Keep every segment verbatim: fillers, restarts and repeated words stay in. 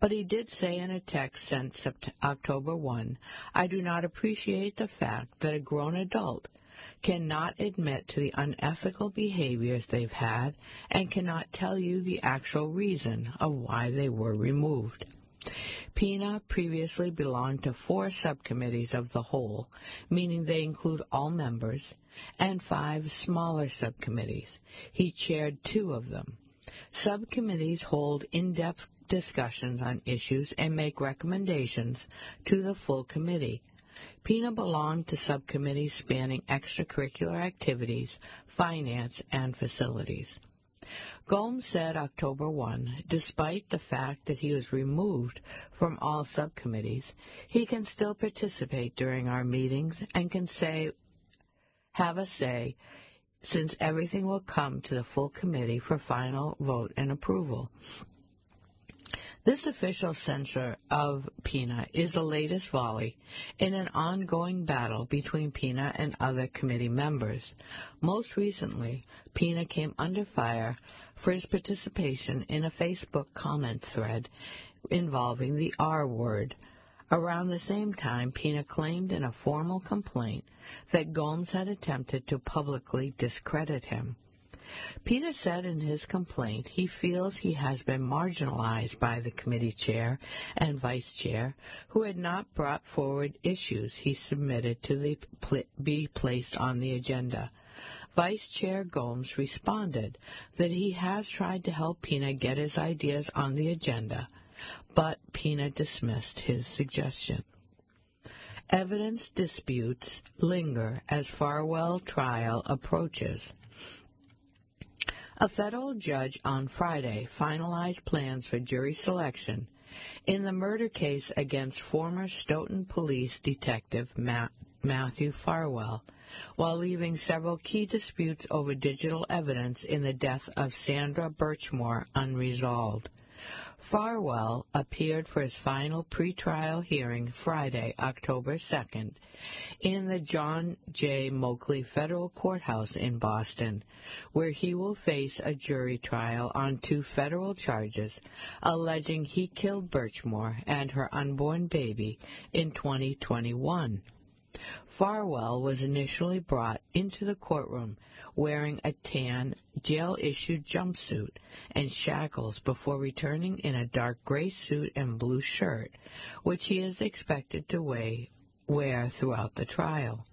But he did say in a text sent Sept- October first, "I do not appreciate the fact that a grown adult cannot admit to the unethical behaviors they've had and cannot tell you the actual reason of why they were removed." Pina previously belonged to four subcommittees of the whole, meaning they include all members, and five smaller subcommittees. He chaired two of them. Subcommittees hold in-depth discussions on issues and make recommendations to the full committee. Pina belonged to subcommittees spanning extracurricular activities, finance, and facilities. Gomes said October first, despite the fact that he was removed from all subcommittees, he can still participate during our meetings and can say, have a say, since everything will come to the full committee for final vote and approval. This official censure of Pina is the latest volley in an ongoing battle between Pina and other committee members. Most recently, Pina came under fire for his participation in a Facebook comment thread involving the R word. Around the same time, Pina claimed in a formal complaint that Gomes had attempted to publicly discredit him. Pina said in his complaint he feels he has been marginalized by the committee chair and vice chair, who had not brought forward issues he submitted to the pl- be placed on the agenda. Vice Chair Gomes responded that he has tried to help Pina get his ideas on the agenda, but Pina dismissed his suggestion. Evidence disputes linger as Farwell trial approaches. A federal judge on Friday finalized plans for jury selection in the murder case against former Stoughton Police Detective Ma- Matthew Farwell, while leaving several key disputes over digital evidence in the death of Sandra Birchmore unresolved. Farwell appeared for his final pretrial hearing Friday, October second, in the John J. Moakley Federal Courthouse in Boston, where he will face a jury trial on two federal charges alleging he killed Birchmore and her unborn baby in twenty twenty-one. Farwell was initially brought into the courtroom wearing a tan, jail-issued jumpsuit and shackles before returning in a dark gray suit and blue shirt, which he is expected to weigh, wear throughout the trial.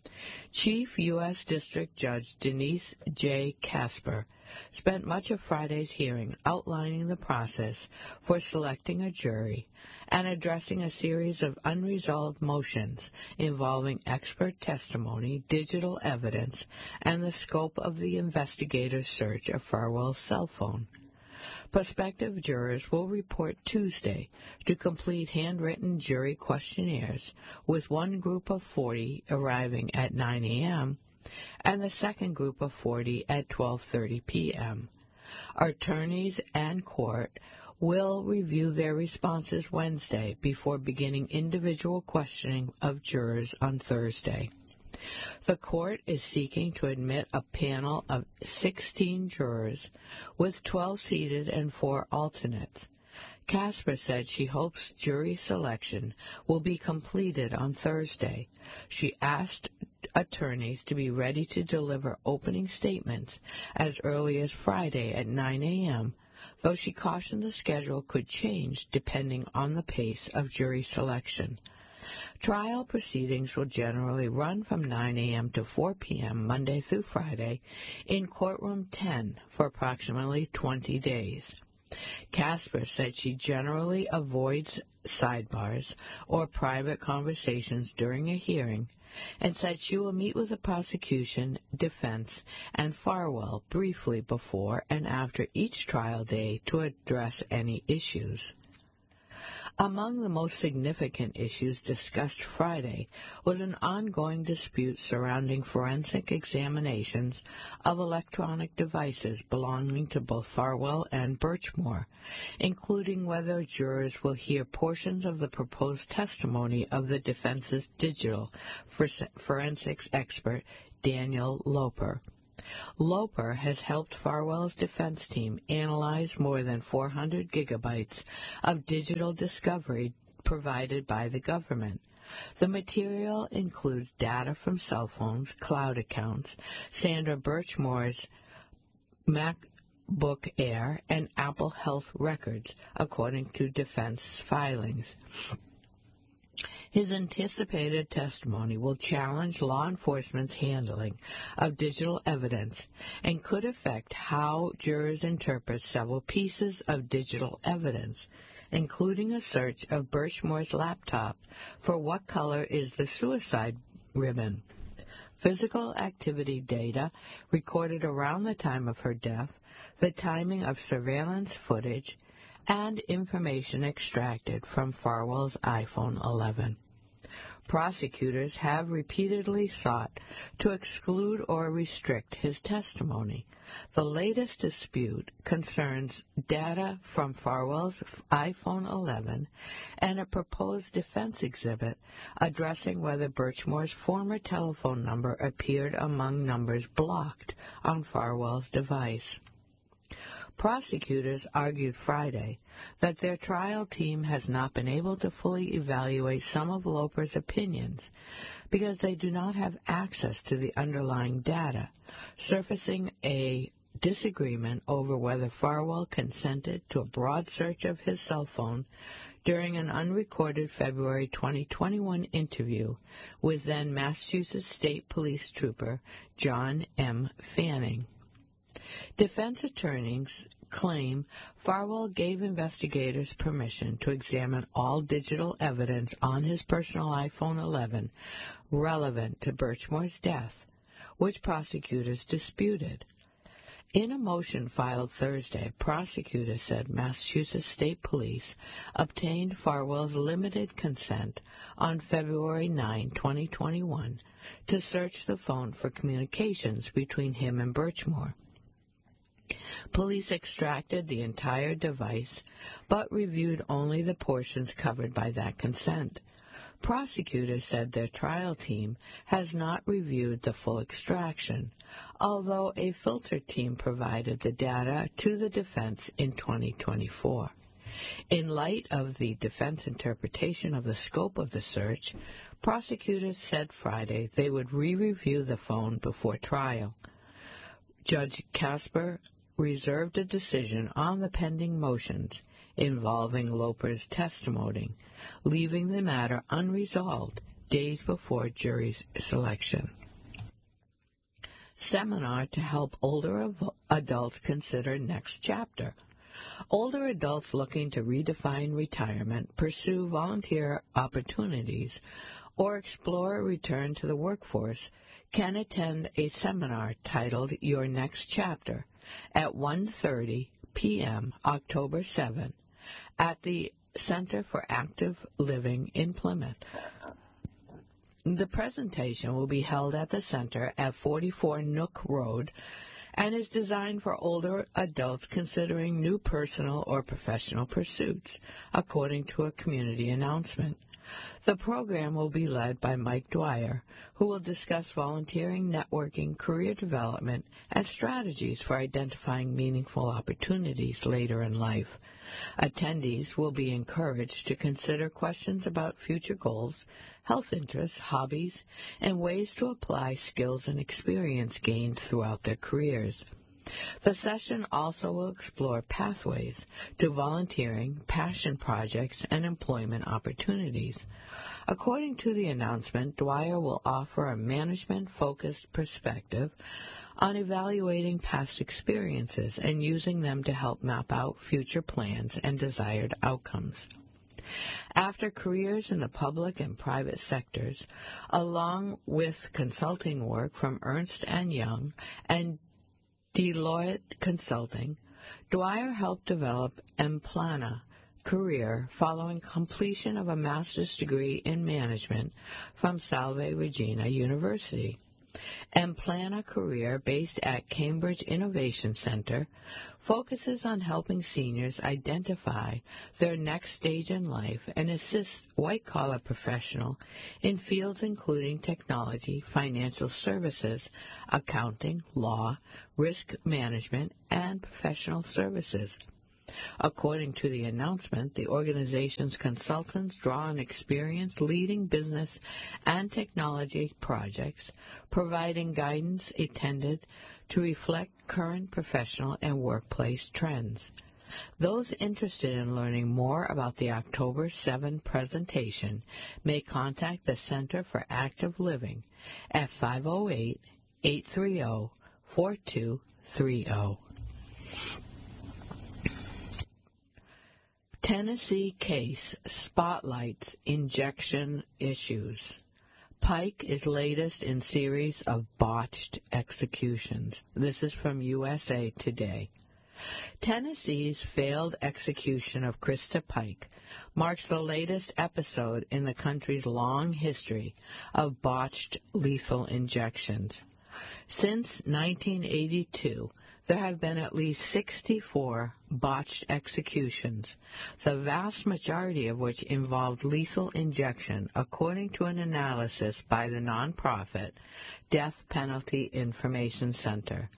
Chief U S District Judge Denise J. Casper spent much of Friday's hearing outlining the process for selecting a jury and addressing a series of unresolved motions involving expert testimony, digital evidence, and the scope of the investigator's search of Farwell's cell phone. Prospective jurors will report Tuesday to complete handwritten jury questionnaires, with one group of forty arriving at nine a.m. and the second group of forty at twelve thirty p.m. Attorneys and court will review their responses Wednesday before beginning individual questioning of jurors on Thursday. The court is seeking to admit a panel of sixteen jurors, with twelve seated and four alternates. Casper said she hopes jury selection will be completed on Thursday. She asked attorneys to be ready to deliver opening statements as early as Friday at nine a.m., though she cautioned the schedule could change depending on the pace of jury selection. Trial proceedings will generally run from nine a.m. to four p.m. Monday through Friday in Courtroom ten for approximately twenty days. Casper said she generally avoids sidebars or private conversations during a hearing, and said she will meet with the prosecution, defense, and Farwell briefly before and after each trial day to address any issues. Among the most significant issues discussed Friday was an ongoing dispute surrounding forensic examinations of electronic devices belonging to both Farwell and Birchmore, including whether jurors will hear portions of the proposed testimony of the defense's digital forensics expert, Daniel Loper. Loper has helped Farwell's defense team analyze more than four hundred gigabytes of digital discovery provided by the government. The material includes data from cell phones, cloud accounts, Sandra Birchmore's MacBook Air, and Apple Health records, according to defense filings. His anticipated testimony will challenge law enforcement's handling of digital evidence and could affect how jurors interpret several pieces of digital evidence, including a search of Birchmore's laptop for what color is the suicide ribbon, physical activity data recorded around the time of her death, the timing of surveillance footage, and information extracted from Farwell's iPhone eleven. Prosecutors have repeatedly sought to exclude or restrict his testimony. The latest dispute concerns data from Farwell's iPhone eleven and a proposed defense exhibit addressing whether Birchmore's former telephone number appeared among numbers blocked on Farwell's device. Prosecutors argued Friday that their trial team has not been able to fully evaluate some of Loper's opinions because they do not have access to the underlying data, surfacing a disagreement over whether Farwell consented to a broad search of his cell phone during an unrecorded February twenty twenty-one interview with then Massachusetts State Police Trooper John M. Fanning. Defense attorneys claim Farwell gave investigators permission to examine all digital evidence on his personal iPhone eleven relevant to Birchmore's death, which prosecutors disputed. In a motion filed Thursday, prosecutors said Massachusetts State Police obtained Farwell's limited consent on February ninth, twenty twenty-one, to search the phone for communications between him and Birchmore. Police extracted the entire device, but reviewed only the portions covered by that consent. Prosecutors said their trial team has not reviewed the full extraction, although a filter team provided the data to the defense in twenty twenty-four. In light of the defense interpretation of the scope of the search, prosecutors said Friday they would re-review the phone before trial. Judge Casper reserved a decision on the pending motions involving Loper's testimony, leaving the matter unresolved days before jury selection. Seminar to help older adults consider next chapter. Older adults looking to redefine retirement, pursue volunteer opportunities, or explore a return to the workforce can attend a seminar titled Your Next Chapter at one thirty p.m. October seventh at the Center for Active Living in Plymouth. The presentation will be held at the center at forty-four Nook Road and is designed for older adults considering new personal or professional pursuits, according to a community announcement. The program will be led by Mike Dwyer, who will discuss volunteering, networking, career development, and strategies for identifying meaningful opportunities later in life. Attendees will be encouraged to consider questions about future goals, health interests, hobbies, and ways to apply skills and experience gained throughout their careers. The session also will explore pathways to volunteering, passion projects, and employment opportunities. According to the announcement, Dwyer will offer a management-focused perspective on evaluating past experiences and using them to help map out future plans and desired outcomes. After careers in the public and private sectors, along with consulting work from Ernst and Young and Deloitte Consulting, Dwyer helped develop Emplana career following completion of a master's degree in management from Salve Regina University. and plan a career based at Cambridge Innovation Center, focuses on helping seniors identify their next stage in life and assist white-collar professionals in fields including technology, financial services, accounting, law, risk management, and professional services. According to the announcement, the organization's consultants draw on experience leading business and technology projects, providing guidance intended to reflect current professional and workplace trends. Those interested in learning more about the October seventh presentation may contact the Center for Active Living at five oh eight, eight three zero, four two three zero. Tennessee case spotlights injection issues. Pike is latest in series of botched executions. This is from U S A Today. Tennessee's failed execution of Krista Pike marks the latest episode in the country's long history of botched lethal injections. Since nineteen eighty-two, there have been at least sixty-four botched executions, the vast majority of which involved lethal injection, according to an analysis by the nonprofit Death Penalty Information Center.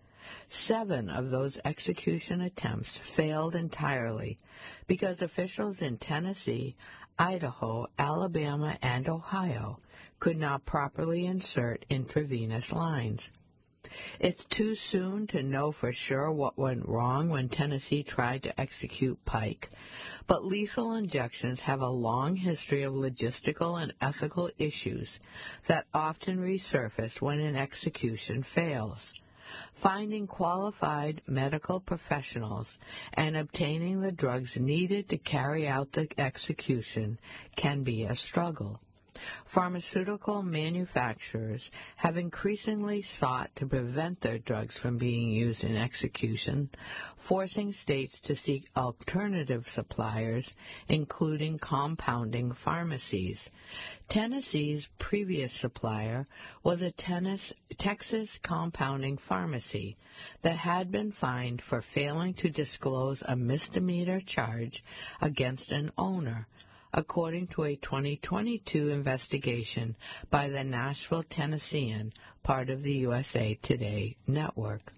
Seven of those execution attempts failed entirely because officials in Tennessee, Idaho, Alabama, and Ohio could not properly insert intravenous lines. It's too soon to know for sure what went wrong when Tennessee tried to execute Pike, but lethal injections have a long history of logistical and ethical issues that often resurface when an execution fails. Finding qualified medical professionals and obtaining the drugs needed to carry out the execution can be a struggle. Pharmaceutical manufacturers have increasingly sought to prevent their drugs from being used in execution, forcing states to seek alternative suppliers, including compounding pharmacies. Tennessee's previous supplier was a tennis, Texas compounding pharmacy that had been fined for failing to disclose a misdemeanor charge against an owner, according to a twenty twenty-two investigation by the Nashville Tennessean, part of the U S A Today network.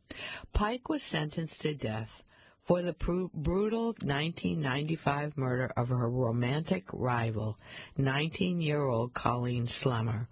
Pike was sentenced to death for the pr- brutal nineteen ninety-five murder of her romantic rival, nineteen-year-old Colleen Slemmer.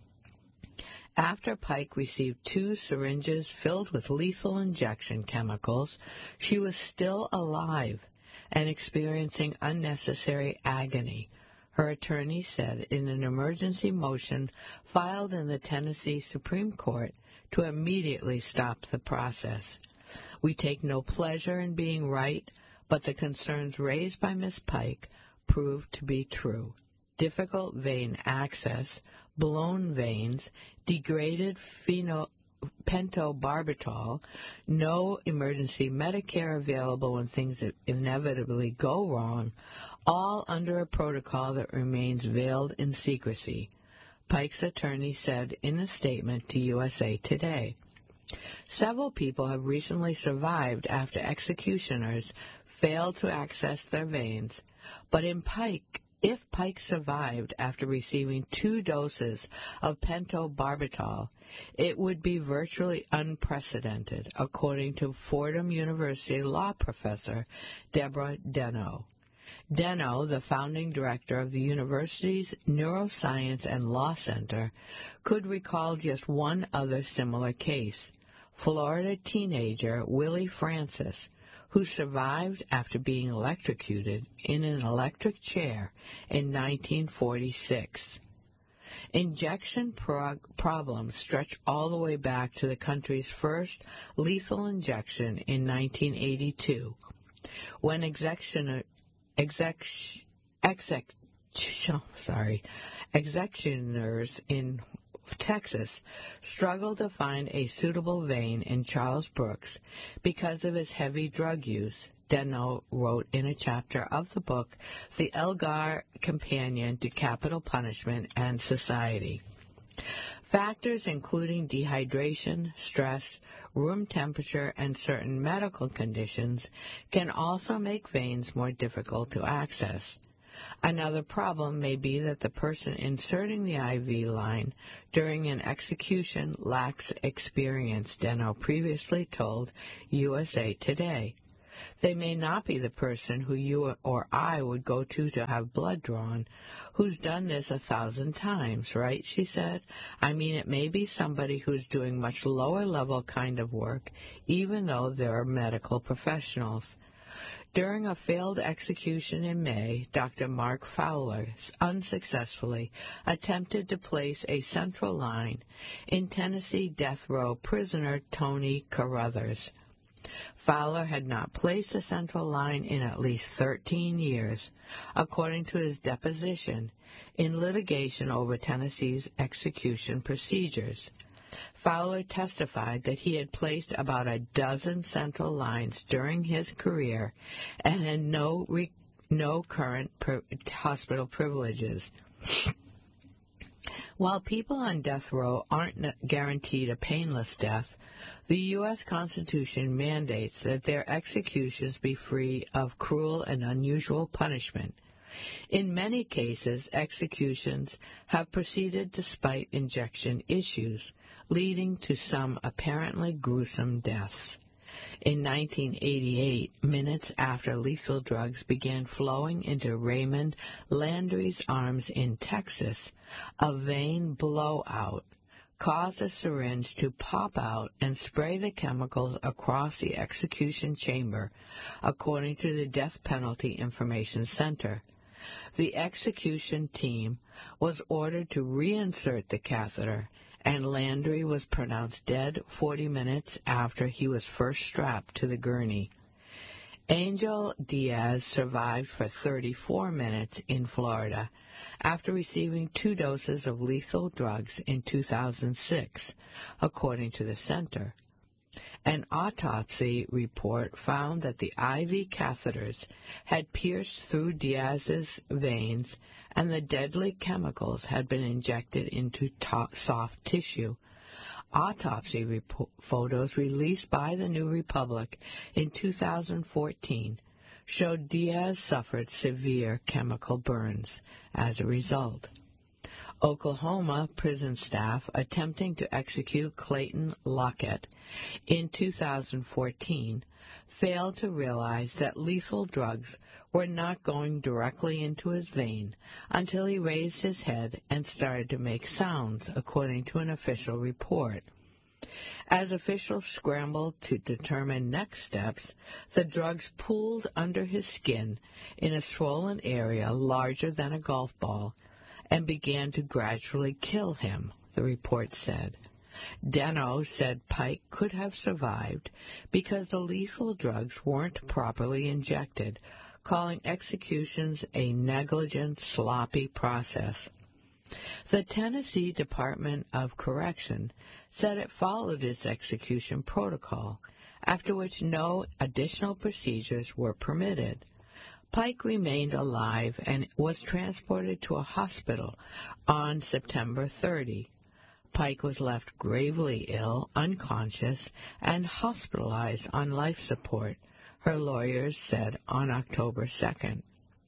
After Pike received two syringes filled with lethal injection chemicals, she was still alive and experiencing unnecessary agony, her attorney said in an emergency motion filed in the Tennessee Supreme Court to immediately stop the process. We take no pleasure in being right, but the concerns raised by Miz Pike proved to be true. Difficult vein access, blown veins, degraded pheno pentobarbital, no emergency Medicare available when things inevitably go wrong, all under a protocol that remains veiled in secrecy, Pike's attorney said in a statement to U S A Today. Several people have recently survived after executioners failed to access their veins, but in Pike, If Pike survived after receiving two doses of pentobarbital, it would be virtually unprecedented, according to Fordham University law professor Deborah Deno. Deno, the founding director of the university's Neuroscience and Law Center, could recall just one other similar case, Florida teenager Willie Francis, who survived after being electrocuted in an electric chair in nineteen forty-six. Injection prog- problems stretch all the way back to the country's first lethal injection in nineteen eighty-two, when executioner, exec, exec, sorry, executioners in Texas struggled to find a suitable vein in Charles Brooks because of his heavy drug use, Deno wrote in a chapter of the book The Elgar Companion to Capital Punishment and Society. Factors including dehydration, stress, room temperature, and certain medical conditions can also make veins more difficult to access. Another problem may be that the person inserting the I V line during an execution lacks experience, Deno previously told U S A Today. They may not be the person who you or I would go to to have blood drawn, who's done this a thousand times, right, she said. I mean, it may be somebody who's doing much lower level kind of work, even though they're medical professionals. During a failed execution in May, Doctor Mark Fowler unsuccessfully attempted to place a central line in Tennessee death row prisoner Tony Carruthers. Fowler had not placed a central line in at least thirteen years, according to his deposition, in litigation over Tennessee's execution procedures. Fowler testified that he had placed about a dozen central lines during his career and had no re- no current pri- hospital privileges. While people on death row aren't guaranteed a painless death, the U S Constitution mandates that their executions be free of cruel and unusual punishment. In many cases, executions have proceeded despite injection issues, leading to some apparently gruesome deaths. In nineteen eighty-eight, minutes after lethal drugs began flowing into Raymond Landry's arms in Texas, a vein blowout caused a syringe to pop out and spray the chemicals across the execution chamber, according to the Death Penalty Information Center. The execution team was ordered to reinsert the catheter, and Landry was pronounced dead forty minutes after he was first strapped to the gurney. Angel Diaz survived for thirty-four minutes in Florida after receiving two doses of lethal drugs in two thousand six, according to the center. An autopsy report found that the I V catheters had pierced through Diaz's veins and the deadly chemicals had been injected into to- soft tissue. Autopsy report- photos released by the New Republic in two thousand fourteen showed Diaz suffered severe chemical burns as a result. Oklahoma prison staff attempting to execute Clayton Lockett in two thousand fourteen failed to realize that lethal drugs were not going directly into his vein until he raised his head and started to make sounds, according to an official report. As officials scrambled to determine next steps, the drugs pooled under his skin in a swollen area larger than a golf ball and began to gradually kill him, the report said. Deno said Pike could have survived because the lethal drugs weren't properly injected, calling executions a negligent, sloppy process. The Tennessee Department of Correction said it followed its execution protocol, after which no additional procedures were permitted. Pike remained alive and was transported to a hospital on September thirtieth. Pike was left gravely ill, unconscious, and hospitalized on life support, her lawyers said on October second.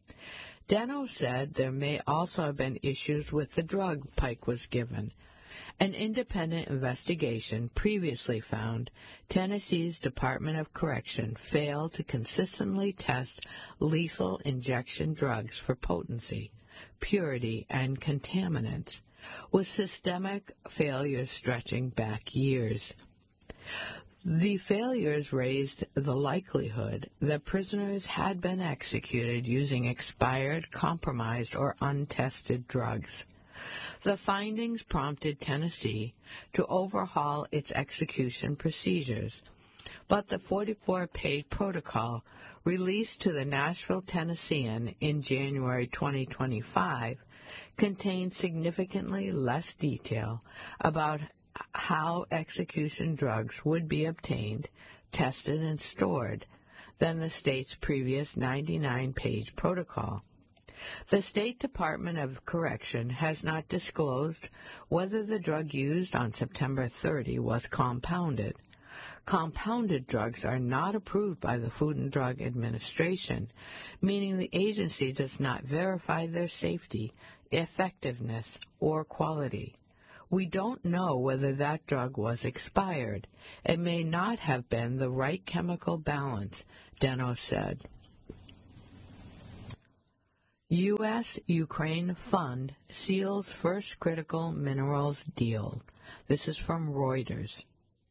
Deno said there may also have been issues with the drug Pike was given. An independent investigation previously found Tennessee's Department of Correction failed to consistently test lethal injection drugs for potency, purity, and contaminants, with systemic failures stretching back years. The failures raised the likelihood that prisoners had been executed using expired, compromised, or untested drugs. The findings prompted Tennessee to overhaul its execution procedures, but the forty-four page protocol released to the Nashville Tennessean in January twenty twenty-five contained significantly less detail about how execution drugs would be obtained, tested, and stored than the state's previous ninety-nine page protocol. The State Department of Correction has not disclosed whether the drug used on September thirtieth was compounded. Compounded drugs are not approved by the Food and Drug Administration, meaning the agency does not verify their safety, effectiveness, or quality. We don't know whether that drug was expired. It may not have been the right chemical balance, Deno said. U S Ukraine Fund seals first critical minerals deal. This is from Reuters.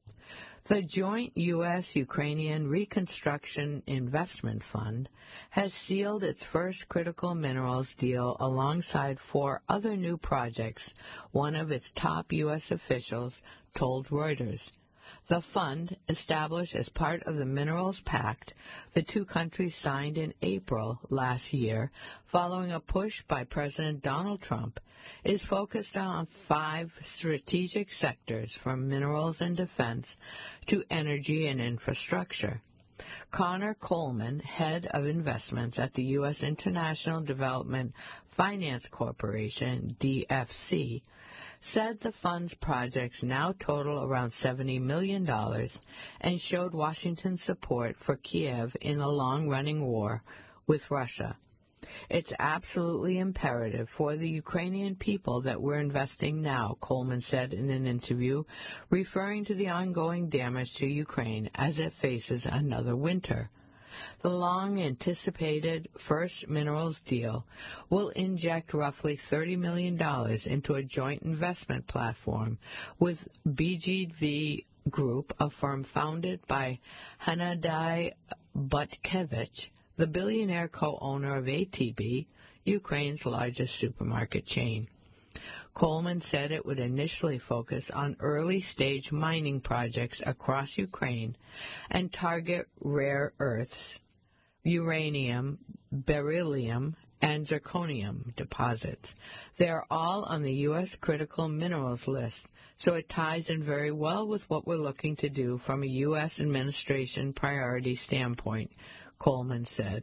The joint U S Ukrainian Reconstruction Investment Fund has sealed its first critical minerals deal alongside four other new projects, one of its top U S officials told Reuters. The fund, established as part of the Minerals Pact the two countries signed in April last year following a push by President Donald Trump, is focused on five strategic sectors from minerals and defense to energy and infrastructure. Connor Coleman, head of investments at the U S International Development Finance Corporation, D F C, said the fund's projects now total around seventy million dollars and showed Washington's support for Kiev in a long-running war with Russia. It's absolutely imperative for the Ukrainian people that we're investing now, Coleman said in an interview, referring to the ongoing damage to Ukraine as it faces another winter. The long-anticipated first minerals deal will inject roughly thirty million dollars into a joint investment platform with B G V Group, a firm founded by Hennadij Butkevich, the billionaire co-owner of A T B, Ukraine's largest supermarket chain. Coleman said it would initially focus on early-stage mining projects across Ukraine and target rare earths, uranium, beryllium, and zirconium deposits. They are all on the U S critical minerals list, so it ties in very well with what we're looking to do from a U S administration priority standpoint, Coleman said.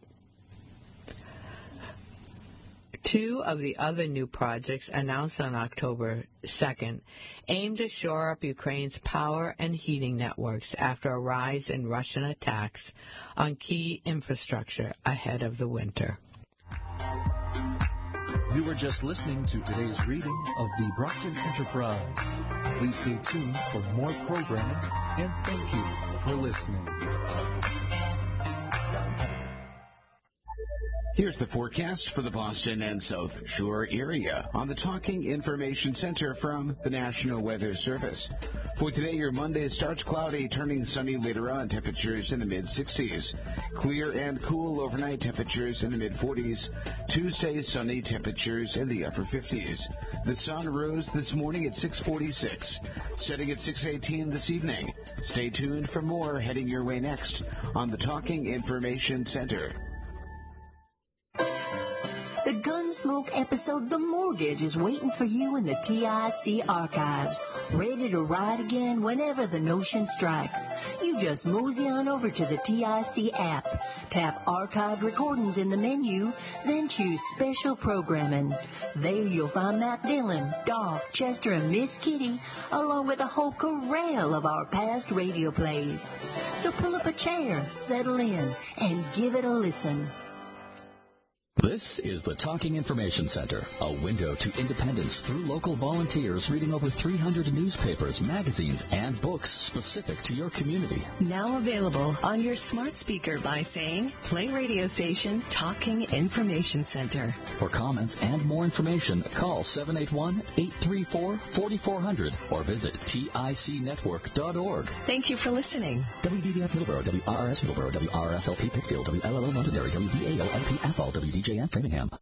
Two of the other new projects announced on October second aim to shore up Ukraine's power and heating networks after a rise in Russian attacks on key infrastructure ahead of the winter. You were just listening to today's reading of the Brockton Enterprise. Please stay tuned for more programming, and thank you for listening. Here's the forecast for the Boston and South Shore area on the Talking Information Center from the National Weather Service. For today, your Monday starts cloudy, turning sunny later on, temperatures in the mid-sixties. Clear and cool overnight, temperatures in the mid-forties. Tuesday, sunny, temperatures in the upper fifties. The sun rose this morning at six forty-six, setting at six eighteen this evening. Stay tuned for more heading your way next on the Talking Information Center. The Gunsmoke episode, The Mortgage, is waiting for you in the T I C archives, ready to ride again whenever the notion strikes. You just mosey on over to the T I C app, tap Archived Recordings in the menu, then choose Special Programming. There you'll find Matt Dillon, Doc, Chester, and Miss Kitty, along with a whole corral of our past radio plays. So pull up a chair, settle in, and give it a listen. This is the Talking Information Center, a window to independence through local volunteers reading over three hundred newspapers, magazines, and books specific to your community. Now available on your smart speaker by saying, play radio station Talking Information Center. For comments and more information, call seven eight one, eight three four, four four zero zero or visit tic network dot org. Thank you for listening. W D D F Middleborough, W R R S Middleborough, W R R S L P Pittsfield, W L L O Londonderry, W V A O L P Athol, W D J F Framingham.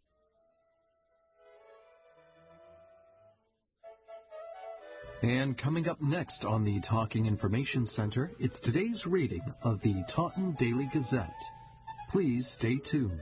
And coming up next on the Talking Information Center, it's today's reading of the Taunton Daily Gazette. Please stay tuned.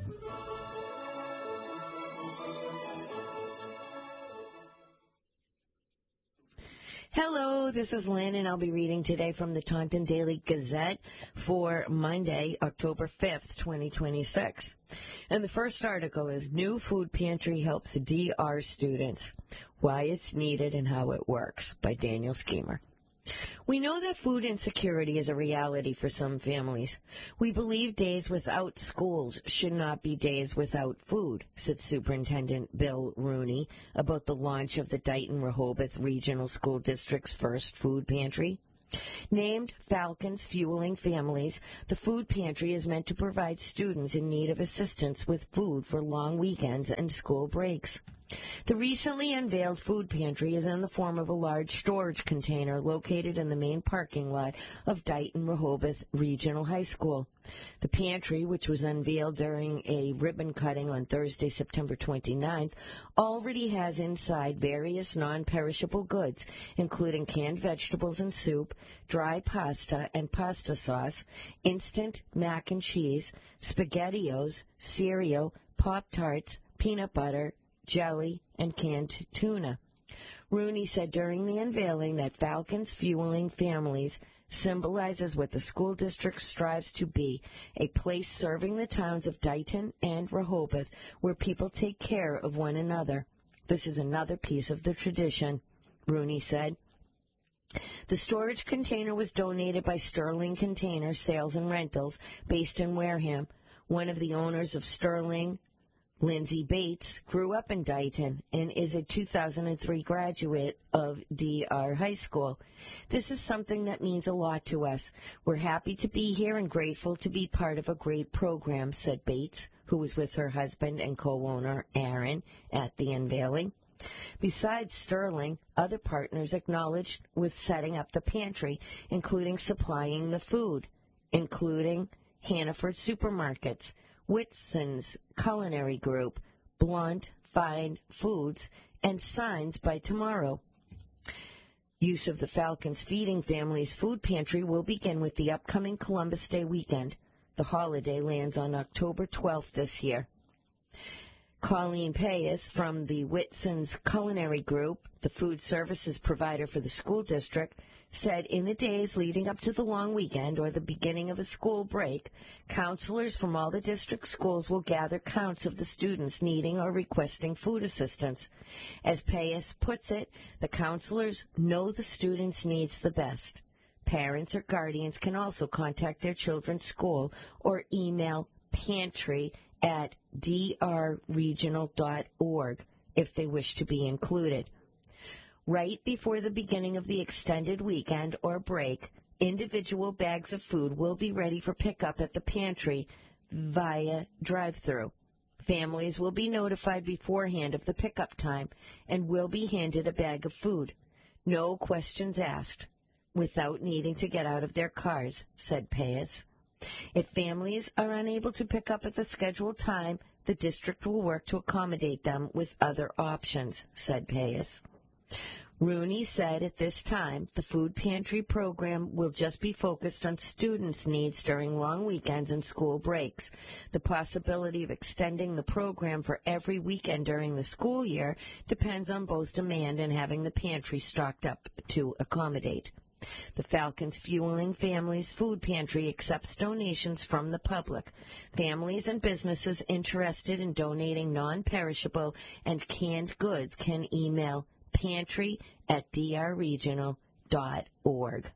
Hello, this is Lynn, and I'll be reading today from the Taunton Daily Gazette for Monday, October fifth, twenty twenty-six. And the first article is New Food Pantry Helps D R Students, Why It's Needed and How It Works, by Daniel Schemer. We know that food insecurity is a reality for some families. We believe days without schools should not be days without food, said Superintendent Bill Rooney about the launch of the Dighton-Rehoboth Regional School District's first food pantry. Named Falcons Fueling Families, the food pantry is meant to provide students in need of assistance with food for long weekends and school breaks. The recently unveiled food pantry is in the form of a large storage container located in the main parking lot of Dighton-Rehoboth Regional High School. The pantry, which was unveiled during a ribbon cutting on Thursday, September twenty-ninth, already has inside various non-perishable goods, including canned vegetables and soup, dry pasta and pasta sauce, instant mac and cheese, SpaghettiOs, cereal, Pop-Tarts, peanut butter, jelly, and canned tuna. Rooney said during the unveiling that Falcons Fueling Families symbolizes what the school district strives to be, a place serving the towns of Dighton and Rehoboth where people take care of one another. This is another piece of the tradition, Rooney said. The storage container was donated by Sterling Container Sales and Rentals, based in Wareham. One of the owners of Sterling, Lindsay Bates, grew up in Dighton and is a two thousand three graduate of D R High School. This is something that means a lot to us. We're happy to be here and grateful to be part of a great program, said Bates, who was with her husband and co-owner, Aaron, at the unveiling. Besides Sterling, other partners acknowledged with setting up the pantry, including supplying the food, including Hannaford Supermarkets, Whitson's Culinary Group, Blunt Fine Foods, and Signs by Tomorrow. Use of the Falcons Feeding Families Food Pantry will begin with the upcoming Columbus Day weekend. The holiday lands on October twelfth this year. Colleen Payas from the Whitson's Culinary Group, the food services provider for the school district, said in the days leading up to the long weekend or the beginning of a school break, counselors from all the district schools will gather counts of the students needing or requesting food assistance. As Payas puts it, the counselors know the students' needs the best. Parents or guardians can also contact their children's school or email pantry at d r regional dot org if they wish to be included. Right before the beginning of the extended weekend or break, individual bags of food will be ready for pickup at the pantry via drive-through. Families will be notified beforehand of the pickup time and will be handed a bag of food. No questions asked, without needing to get out of their cars, said Payas. If families are unable to pick up at the scheduled time, the district will work to accommodate them with other options, said Payas. Rooney said at this time the food pantry program will just be focused on students' needs during long weekends and school breaks. The possibility of extending the program for every weekend during the school year depends on both demand and having the pantry stocked up to accommodate. The Falcons Fueling Families Food Pantry accepts donations from the public. Families and businesses interested in donating non-perishable and canned goods can email pantry at d r regional dot org.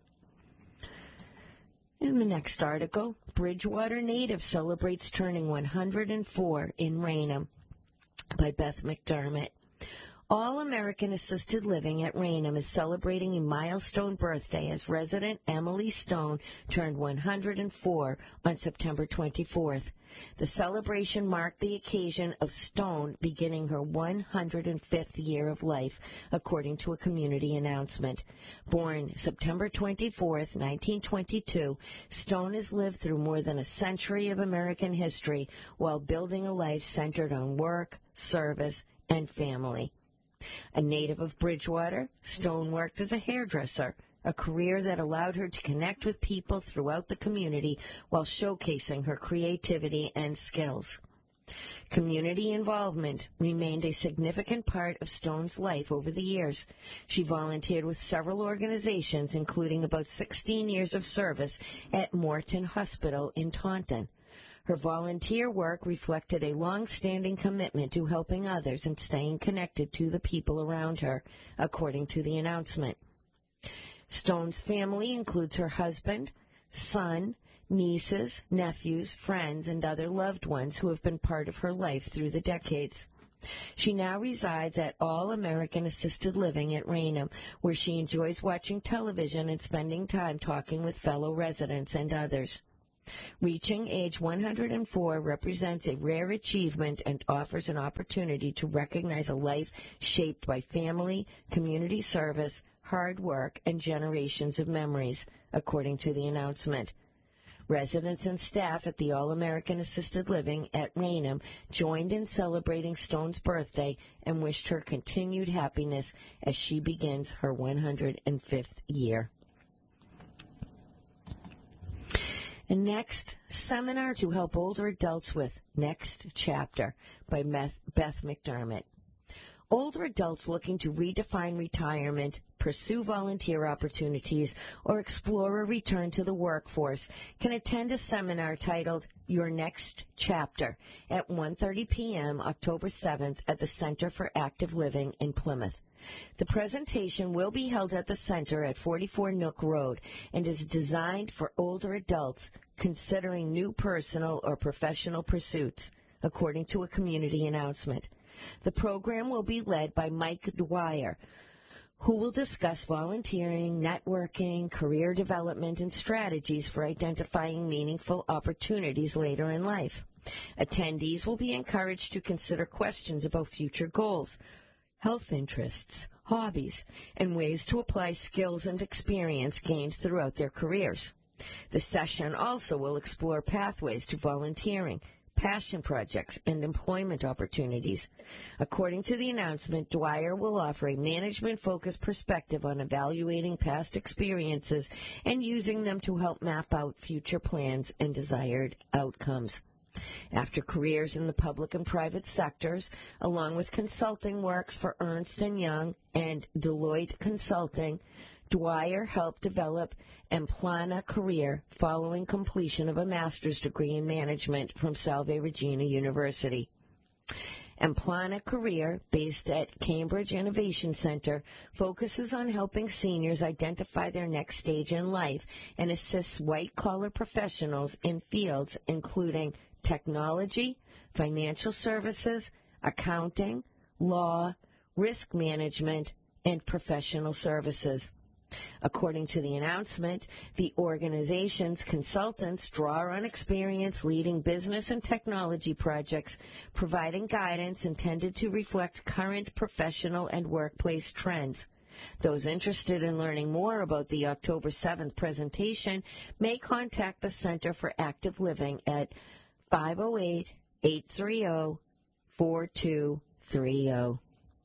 In the next article, Bridgewater native celebrates turning one hundred four in Raynham, by Beth McDermott. All-American Assisted Living at Raynham is celebrating a milestone birthday as resident Emily Stone turned one hundred four on September twenty-fourth. The celebration marked the occasion of Stone beginning her one hundred fifth year of life, according to a community announcement. Born September twenty-fourth, nineteen twenty-two, Stone has lived through more than a century of American history while building a life centered on work, service, and family. A native of Bridgewater, Stone worked as a hairdresser, a career that allowed her to connect with people throughout the community while showcasing her creativity and skills. Community involvement remained a significant part of Stone's life over the years. She volunteered with several organizations, including about sixteen years of service at Morton Hospital in Taunton. Her volunteer work reflected a long-standing commitment to helping others and staying connected to the people around her, according to the announcement. Stone's family includes her husband, son, nieces, nephews, friends, and other loved ones who have been part of her life through the decades. She now resides at All American Assisted Living at Raynham, where she enjoys watching television and spending time talking with fellow residents and others. Reaching age one hundred four represents a rare achievement and offers an opportunity to recognize a life shaped by family, community service, hard work, and generations of memories, according to the announcement. Residents and staff at the All-American Assisted Living at Raynham joined in celebrating Stone's birthday and wished her continued happiness as she begins her one hundred fifth year. And next, Seminar to Help Older Adults with Next Chapter by Beth, Beth McDermott. Older adults looking to redefine retirement, pursue volunteer opportunities, or explore a return to the workforce can attend a seminar titled Your Next Chapter at one thirty p.m. October seventh at the Center for Active Living in Plymouth. The presentation will be held at the center at forty-four Nook Road and is designed for older adults considering new personal or professional pursuits, according to a community announcement. The program will be led by Mike Dwyer, who will discuss volunteering, networking, career development, and strategies for identifying meaningful opportunities later in life. Attendees will be encouraged to consider questions about future goals, health interests, hobbies, and ways to apply skills and experience gained throughout their careers. The session also will explore pathways to volunteering, passion projects, and employment opportunities. According to the announcement, Dwyer will offer a management-focused perspective on evaluating past experiences and using them to help map out future plans and desired outcomes. After careers in the public and private sectors, along with consulting works for Ernst and Young and Deloitte Consulting, Dwyer helped develop Emplana career following completion of a master's degree in management from Salve Regina University. Emplana career, based at Cambridge Innovation Center, focuses on helping seniors identify their next stage in life and assists white-collar professionals in fields including technology, financial services, accounting, law, risk management, and professional services. According to the announcement, the organization's consultants draw on experience leading business and technology projects, providing guidance intended to reflect current professional and workplace trends. Those interested in learning more about the October seventh presentation may contact the Center for Active Living at five oh eight, eight three oh, four two three oh.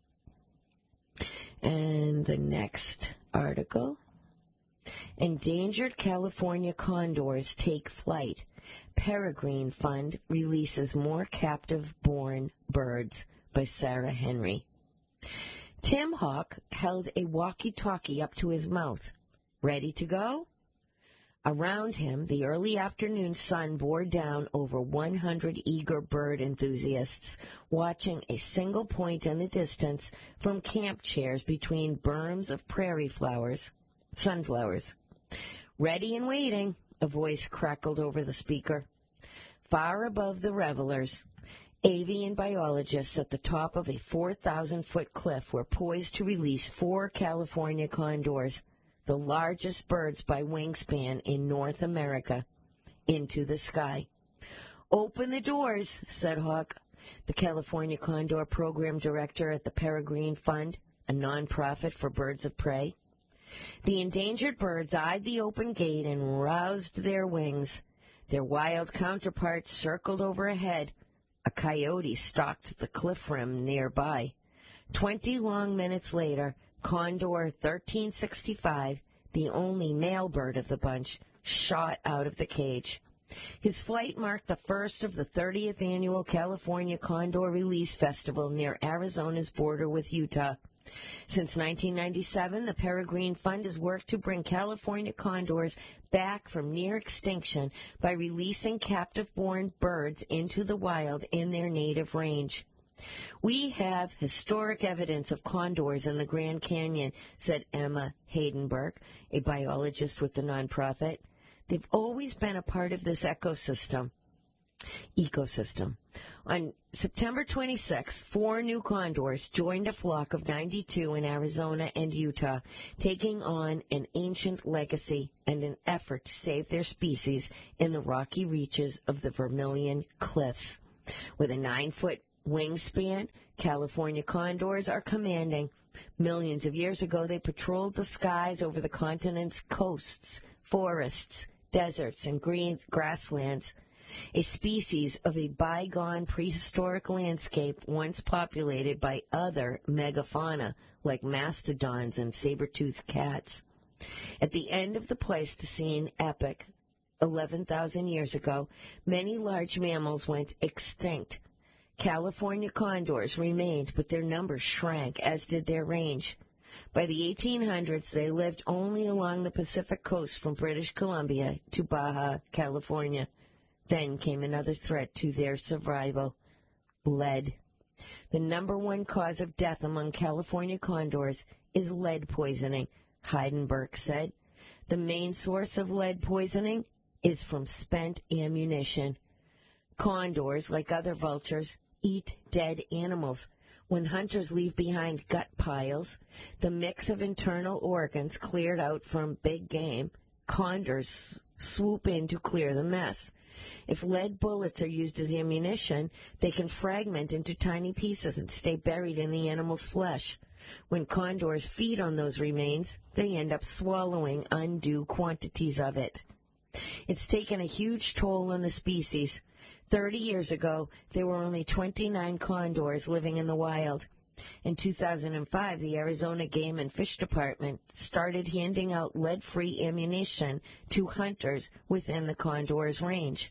And the next article, Endangered California Condors Take Flight. Peregrine Fund releases more captive-born birds, by Sarah Henry. Tim Hawk held a walkie-talkie up to his mouth. Ready to go? Around him, the early afternoon sun bore down over one hundred eager bird enthusiasts, watching a single point in the distance from camp chairs between berms of prairie flowers, sunflowers. Ready and waiting, a voice crackled over the speaker. Far above the revelers, avian biologists at the top of a four thousand foot cliff were poised to release four California condors, the largest birds by wingspan in North America, into the sky. Open the doors, said Hawk, the California Condor Program Director at the Peregrine Fund, a nonprofit for birds of prey. The endangered birds eyed the open gate and roused their wings. Their wild counterparts circled overhead. A coyote stalked the cliff rim nearby. Twenty long minutes later, Condor thirteen sixty-five, the only male bird of the bunch, shot out of the cage. His flight marked the first of the thirtieth annual California Condor Release Festival near Arizona's border with Utah. Since nineteen ninety-seven, the Peregrine Fund has worked to bring California condors back from near extinction by releasing captive-born birds into the wild in their native range. We have historic evidence of condors in the Grand Canyon, said Emma Haydenberg, a biologist with the nonprofit. They've always been a part of this ecosystem. Ecosystem. On September twenty-sixth, four new condors joined a flock of ninety-two in Arizona and Utah, taking on an ancient legacy and an effort to save their species in the rocky reaches of the Vermilion Cliffs. With a nine-foot wingspan, California condors are commanding. Millions of years ago, they patrolled the skies over the continent's coasts, forests, deserts, and green grasslands. A species of a bygone prehistoric landscape once populated by other megafauna like mastodons and saber-toothed cats. At the end of the Pleistocene epoch, eleven thousand years ago, many large mammals went extinct. California condors remained, but their numbers shrank, as did their range. By the eighteen hundreds, they lived only along the Pacific coast from British Columbia to Baja California. Then came another threat to their survival: lead. The number one cause of death among California condors is lead poisoning, Heidenberg said. The main source of lead poisoning is from spent ammunition. Condors, like other vultures, eat dead animals. When hunters leave behind gut piles, the mix of internal organs cleared out from big game, condors swoop in to clear the mess. If lead bullets are used as ammunition, they can fragment into tiny pieces and stay buried in the animal's flesh. When condors feed on those remains, they end up swallowing undue quantities of it. It's taken a huge toll on the species. Thirty years ago, there were only twenty-nine condors living in the wild. In two thousand five, the Arizona Game and Fish Department started handing out lead-free ammunition to hunters within the condor's range.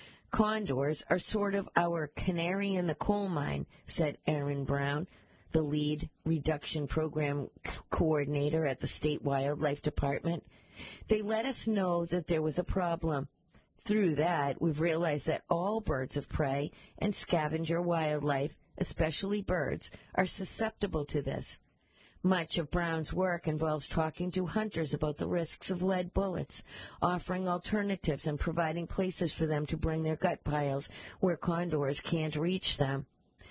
Condors are sort of our canary in the coal mine, said Aaron Brown, the lead reduction program coordinator at the State Wildlife Department. They let us know that there was a problem. Through that, we've realized that all birds of prey and scavenger wildlife, especially birds, are susceptible to this. Much of Brown's work involves talking to hunters about the risks of lead bullets, offering alternatives, and providing places for them to bring their gut piles where condors can't reach them.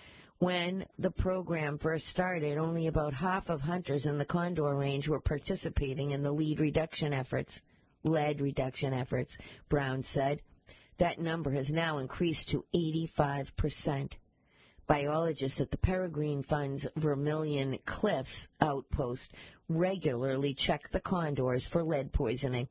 When the program first started, only about half of hunters in the condor range were participating in the lead reduction efforts. Lead reduction efforts, Brown said. That number has now increased to eighty-five percent. Biologists at the Peregrine Fund's Vermilion Cliffs outpost regularly check the condors for lead poisoning.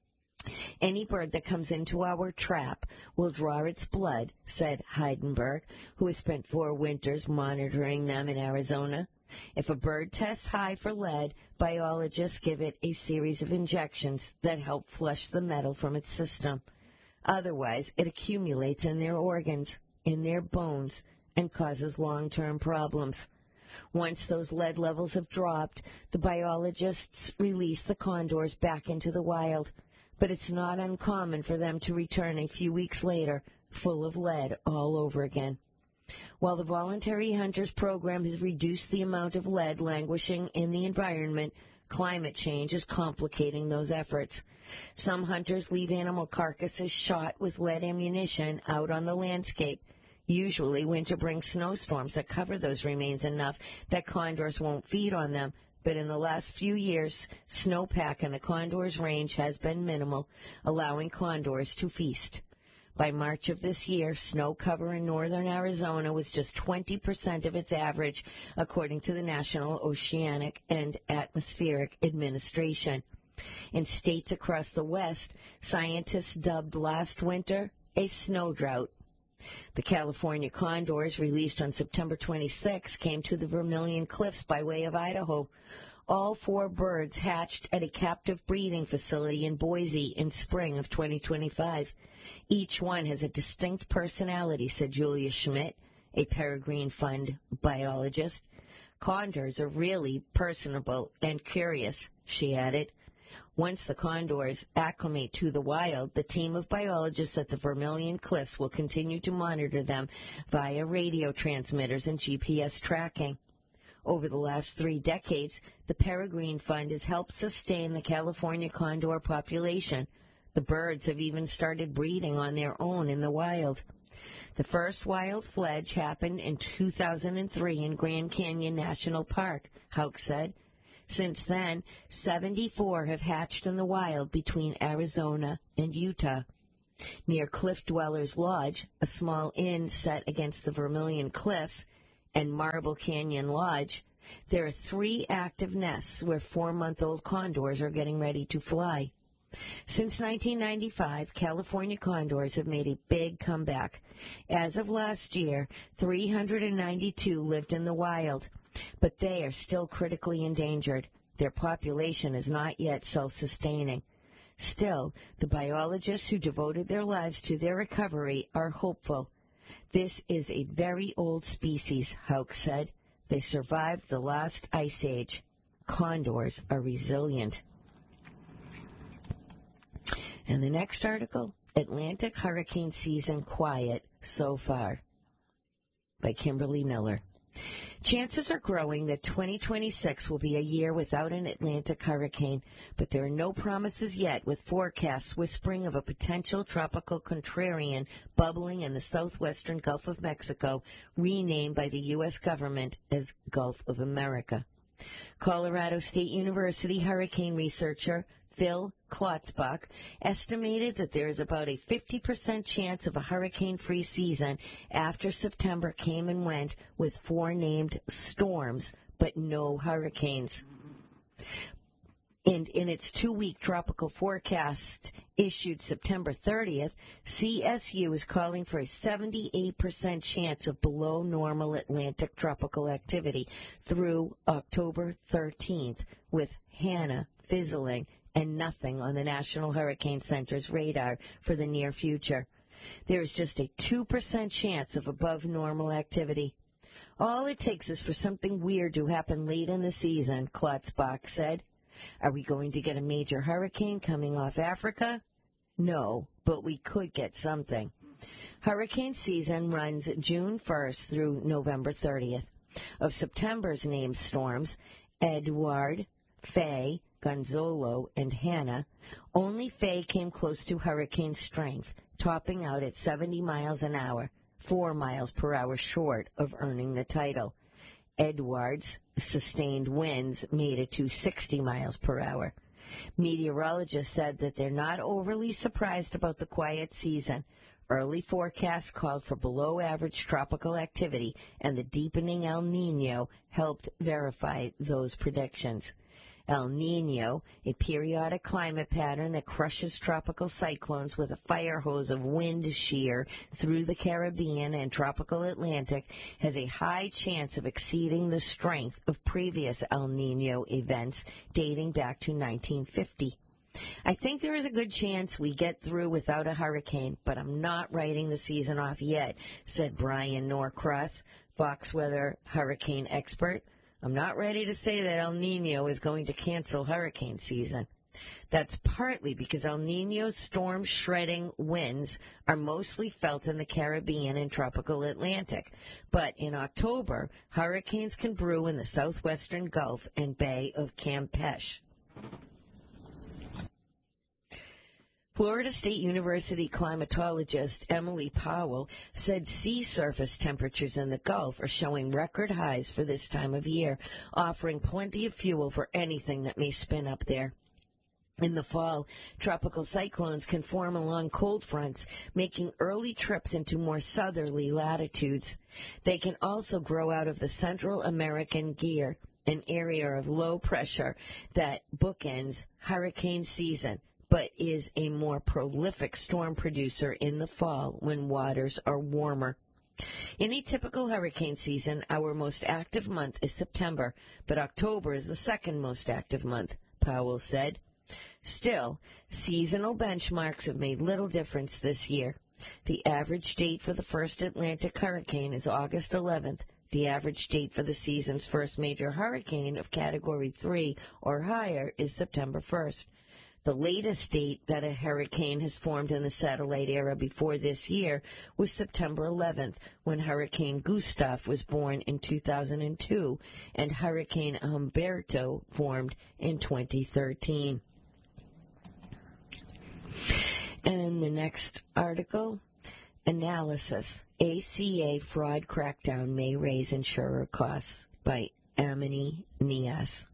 Any bird that comes into our trap will draw its blood, said Heidenberg, who has spent four winters monitoring them in Arizona. If a bird tests high for lead, biologists give it a series of injections that help flush the metal from its system. Otherwise, it accumulates in their organs, in their bones, and causes long-term problems. Once those lead levels have dropped, the biologists release the condors back into the wild. But it's not uncommon for them to return a few weeks later, full of lead all over again. While the Voluntary Hunters Program has reduced the amount of lead languishing in the environment, climate change is complicating those efforts. Some hunters leave animal carcasses shot with lead ammunition out on the landscape. Usually, winter brings snowstorms that cover those remains enough that condors won't feed on them. But in the last few years, snowpack in the condors' range has been minimal, allowing condors to feast. By March of this year, snow cover in northern Arizona was just twenty percent of its average, according to the National Oceanic and Atmospheric Administration. In states across the West, scientists dubbed last winter a snow drought. The California condors, released on September twenty-sixth, came to the Vermilion Cliffs by way of Idaho. All four birds hatched at a captive breeding facility in Boise in spring of twenty twenty-five. Each one has a distinct personality, said Julia Schmidt, a Peregrine Fund biologist. Condors are really personable and curious, she added. Once the condors acclimate to the wild, the team of biologists at the Vermilion Cliffs will continue to monitor them via radio transmitters and G P S tracking. Over the last three decades, the Peregrine Fund has helped sustain the California condor population. The birds have even started breeding on their own in the wild. The first wild fledge happened in two thousand three in Grand Canyon National Park, Houck said. Since then, seventy-four have hatched in the wild between Arizona and Utah. Near Cliff Dwellers Lodge, a small inn set against the Vermilion Cliffs, and Marble Canyon Lodge, there are three active nests where four-month-old condors are getting ready to fly. Since nineteen ninety-five, California condors have made a big comeback. As of last year, three hundred ninety-two lived in the wild, but they are still critically endangered. Their population is not yet self-sustaining. Still, the biologists who devoted their lives to their recovery are hopeful. This is a very old species, Houck said. They survived the last ice age. Condors are resilient. And the next article, Atlantic hurricane season quiet so far, by Kimberly Miller. Chances are growing that twenty twenty-six will be a year without an Atlantic hurricane, but there are no promises yet, with forecasts whispering of a potential tropical contrarian bubbling in the southwestern Gulf of Mexico, renamed by the U S government as Gulf of America. Colorado State University hurricane researcher Phil Klotzbach estimated that there is about a fifty percent chance of a hurricane-free season after September came and went with four named storms, but no hurricanes. And in its two-week tropical forecast issued September thirtieth, C S U is calling for a seventy-eight percent chance of below-normal Atlantic tropical activity through October thirteenth, with Hannah fizzling and nothing on the National Hurricane Center's radar for the near future. There is just a two percent chance of above-normal activity. All it takes is for something weird to happen late in the season, Klotzbach said. Are we going to get a major hurricane coming off Africa? No, but we could get something. Hurricane season runs June first through November thirtieth. Of September's named storms, Edward, Faye, Gonzalo, and Hannah, only Faye came close to hurricane strength, topping out at seventy miles an hour, four miles per hour short of earning the title. Edward's sustained winds made it to sixty miles per hour. Meteorologists said that they're not overly surprised about the quiet season. Early forecasts called for below-average tropical activity, and the deepening El Niño helped verify those predictions. El Niño, a periodic climate pattern that crushes tropical cyclones with a fire hose of wind shear through the Caribbean and tropical Atlantic, has a high chance of exceeding the strength of previous El Niño events dating back to nineteen fifty. I think there is a good chance we get through without a hurricane, but I'm not writing the season off yet, said Brian Norcross, Fox Weather hurricane expert. I'm not ready to say that El Niño is going to cancel hurricane season. That's partly because El Niño's storm-shredding winds are mostly felt in the Caribbean and tropical Atlantic. But in October, hurricanes can brew in the southwestern Gulf and Bay of Campeche. Florida State University climatologist Emily Powell said sea surface temperatures in the Gulf are showing record highs for this time of year, offering plenty of fuel for anything that may spin up there. In the fall, tropical cyclones can form along cold fronts, making early trips into more southerly latitudes. They can also grow out of the Central American Gear, an area of low pressure that bookends hurricane season, but is a more prolific storm producer in the fall when waters are warmer. In a typical hurricane season, our most active month is September, but October is the second most active month, Powell said. Still, seasonal benchmarks have made little difference this year. The average date for the first Atlantic hurricane is August eleventh. The average date for the season's first major hurricane of Category three or higher is September first. The latest date that a hurricane has formed in the satellite era before this year was September eleventh, when Hurricane Gustav was born in two thousand two and Hurricane Humberto formed in twenty thirteen. And the next article, analysis. A C A fraud crackdown may raise insurer costs, by Amini Nias.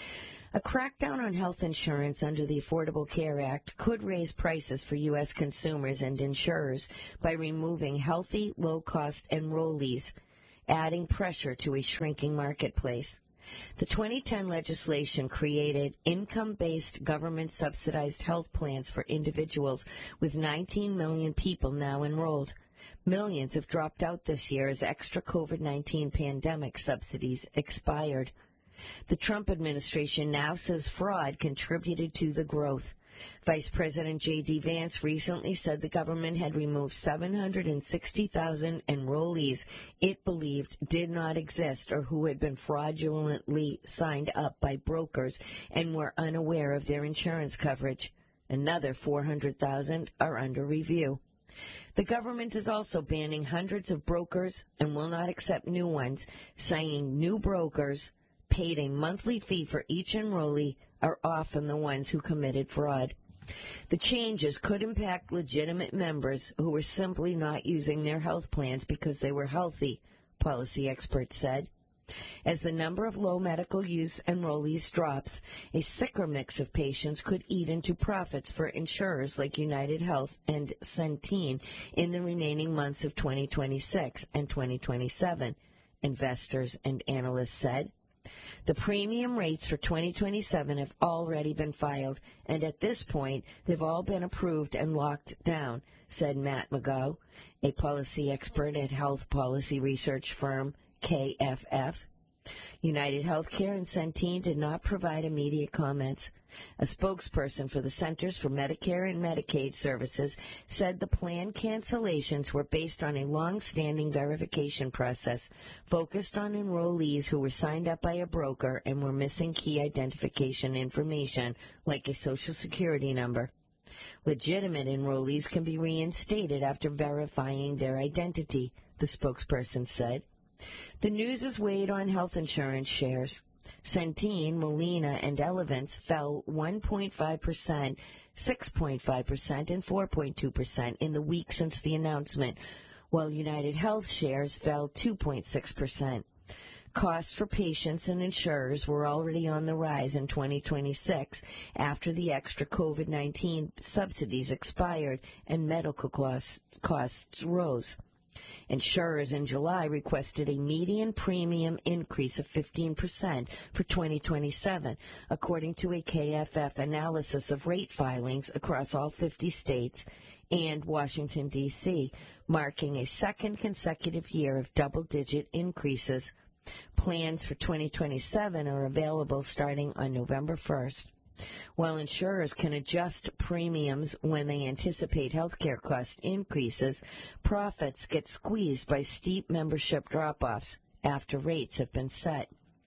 A crackdown on health insurance under the Affordable Care Act could raise prices for U S consumers and insurers by removing healthy, low-cost enrollees, adding pressure to a shrinking marketplace. The twenty ten legislation created income-based government-subsidized health plans for individuals with nineteen million people now enrolled. Millions have dropped out this year as extra COVID nineteen pandemic subsidies expired. The Trump administration now says fraud contributed to the growth. Vice President J D Vance recently said the government had removed seven hundred sixty thousand enrollees it believed did not exist or who had been fraudulently signed up by brokers and were unaware of their insurance coverage. Another four hundred thousand are under review. The government is also banning hundreds of brokers and will not accept new ones, saying new brokers paid a monthly fee for each enrollee are often the ones who committed fraud. The changes could impact legitimate members who were simply not using their health plans because they were healthy, policy experts said. As the number of low medical use enrollees drops, a sicker mix of patients could eat into profits for insurers like United Health and Centene in the remaining months of twenty twenty-six and twenty twenty-seven, investors and analysts said. The premium rates for twenty twenty-seven have already been filed, and at this point, they've all been approved and locked down, said Matt McGough, a policy expert at health policy research firm K F F. United Healthcare and Centene did not provide immediate comments. A spokesperson for the Centers for Medicare and Medicaid Services said the plan cancellations were based on a long-standing verification process focused on enrollees who were signed up by a broker and were missing key identification information like a Social Security number. Legitimate enrollees can be reinstated after verifying their identity, the spokesperson said. The news has weighed on health insurance shares. Centene, Molina, and Elevance fell one point five percent, six point five percent, and four point two percent in the week since the announcement, while United Health shares fell two point six percent. Costs for patients and insurers were already on the rise in twenty twenty-six after the extra COVID nineteen subsidies expired and medical costs, costs rose. Insurers in July requested a median premium increase of fifteen percent for twenty twenty-seven, according to a K F F analysis of rate filings across all fifty states and Washington, D C, marking a second consecutive year of double-digit increases. Plans for twenty twenty-seven are available starting on November first. While insurers can adjust premiums when they anticipate healthcare cost increases, profits get squeezed by steep membership drop-offs after rates have been set.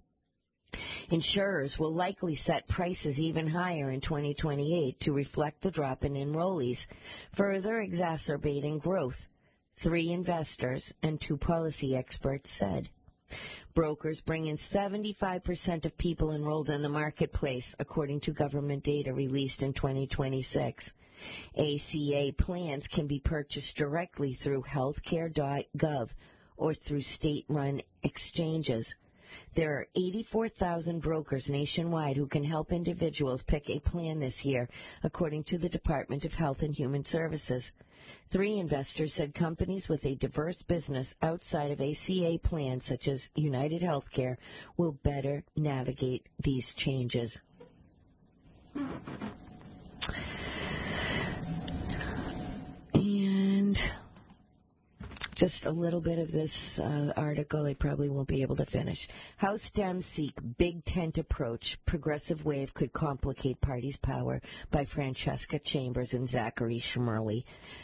Insurers will likely set prices even higher in twenty twenty-eight to reflect the drop in enrollees, further exacerbating growth, three investors and two policy experts said. Brokers bring in seventy-five percent of people enrolled in the marketplace, according to government data released in twenty twenty-six. A C A plans can be purchased directly through healthcare dot gov or through state-run exchanges. There are eighty-four thousand brokers nationwide who can help individuals pick a plan this year, according to the Department of Health and Human Services. Three investors said companies with a diverse business outside of A C A plans, such as United Healthcare, will better navigate these changes. And Just a little bit of this uh, article. I probably won't be able to finish. House Dems seek big tent approach. Progressive wave could complicate party's power, by Francesca Chambers and Zachary Schmerly.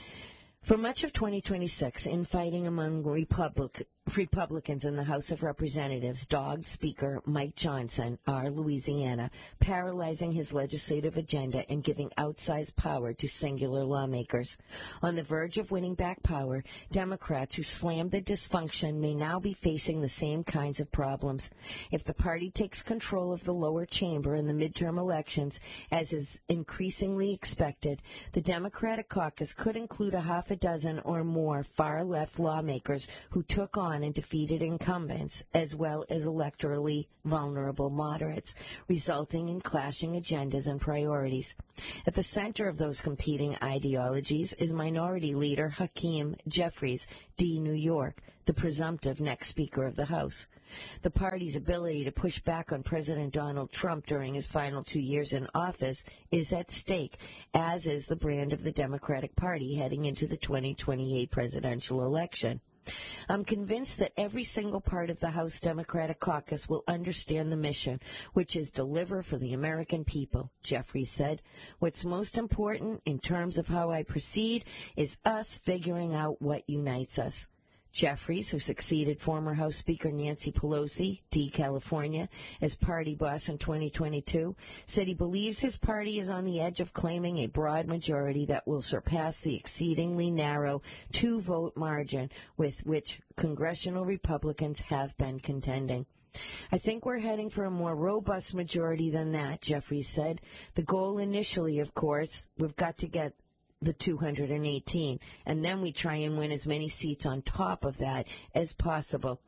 For much of twenty twenty-six, infighting among Republic, Republicans in the House of Representatives dogged Speaker Mike Johnson, R. Louisiana, paralyzing his legislative agenda and giving outsized power to singular lawmakers. On the verge of winning back power, Democrats who slammed the dysfunction may now be facing the same kinds of problems. If the party takes control of the lower chamber in the midterm elections, as is increasingly expected, the Democratic caucus could include a half a dozen or more far-left lawmakers who took on and defeated incumbents, as well as electorally vulnerable moderates, resulting in clashing agendas and priorities. At the center of those competing ideologies is Minority Leader Hakeem Jeffries, D. New York, the presumptive next Speaker of the House. The party's ability to push back on President Donald Trump during his final two years in office is at stake, as is the brand of the Democratic Party heading into the twenty twenty-eight presidential election. I'm convinced that every single part of the House Democratic Caucus will understand the mission, which is deliver for the American people, Jeffries said. What's most important in terms of how I proceed is us figuring out what unites us. Jeffries, who succeeded former House Speaker Nancy Pelosi, D. California, as party boss in twenty twenty-two, said he believes his party is on the edge of claiming a broad majority that will surpass the exceedingly narrow two-vote margin with which congressional Republicans have been contending. I think we're heading for a more robust majority than that, Jeffries said. The goal initially, of course, we've got to get the two hundred eighteen, and then we try and win as many seats on top of that as possible.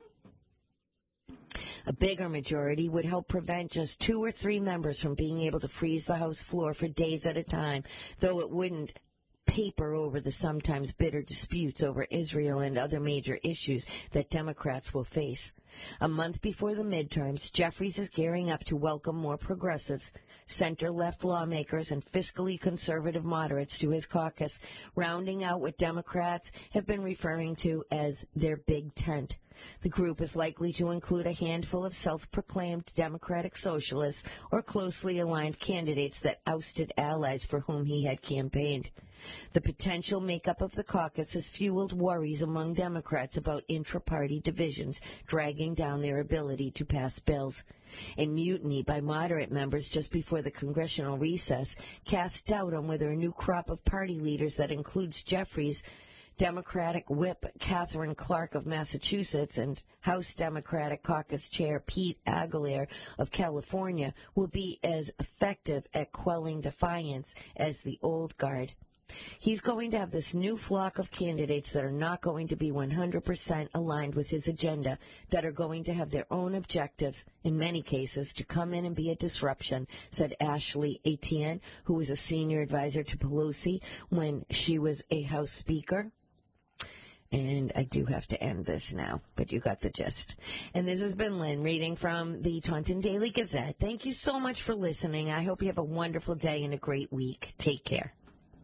A bigger majority would help prevent just two or three members from being able to freeze the House floor for days at a time, though it wouldn't paper over the sometimes bitter disputes over Israel and other major issues that Democrats will face. A month before the midterms, Jeffries is gearing up to welcome more progressives, center-left lawmakers, and fiscally conservative moderates to his caucus, rounding out what Democrats have been referring to as their big tent. The group is likely to include a handful of self-proclaimed Democratic socialists or closely aligned candidates that ousted allies for whom he had campaigned. The potential makeup of the caucus has fueled worries among Democrats about intra-party divisions dragging down their ability to pass bills. A mutiny by moderate members just before the congressional recess cast doubt on whether a new crop of party leaders that includes Jeffries, Democratic Whip Catherine Clark of Massachusetts, and House Democratic Caucus Chair Pete Aguilar of California will be as effective at quelling defiance as the old guard. He's going to have this new flock of candidates that are not going to be one hundred percent aligned with his agenda, that are going to have their own objectives, in many cases, to come in and be a disruption, said Ashley Etienne, who was a senior advisor to Pelosi when she was a House Speaker. And I do have to end this now, but you got the gist. And this has been Lynn reading from the Taunton Daily Gazette. Thank you so much for listening. I hope you have a wonderful day and a great week. Take care.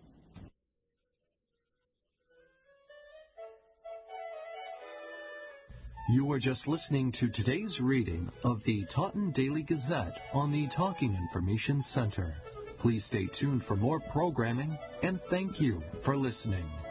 You are just listening to today's reading of the Taunton Daily Gazette on the Talking Information Center. Please stay tuned for more programming, and thank you for listening.